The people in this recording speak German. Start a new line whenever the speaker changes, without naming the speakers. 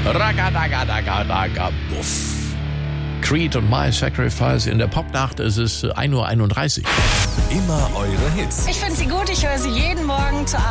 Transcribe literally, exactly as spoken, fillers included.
Ragadagadaga, buff. Creed und My Sacrifice in der Popnacht. Es ist ein Uhr einunddreißig.
Immer eure Hits.
Ich finde sie gut, ich höre sie jeden Morgen zur Arbeit.